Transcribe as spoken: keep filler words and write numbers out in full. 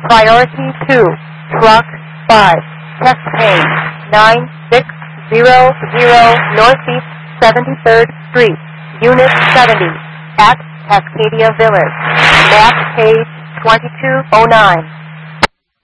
Priority two, Truck five, Test Page nine six zero zero Northeast seventy-third Street, Unit seventy, at Cascadia Village. Map page twenty-two oh nine.